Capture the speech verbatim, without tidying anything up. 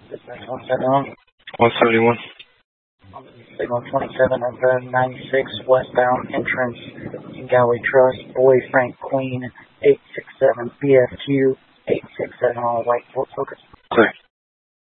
one seven one seventy-one. Signal twenty-seven of the ninety-six westbound entrance in Galway Trust, Boy Frank Queen, eight six seven B F Q, eight six seven on white Ford Focus.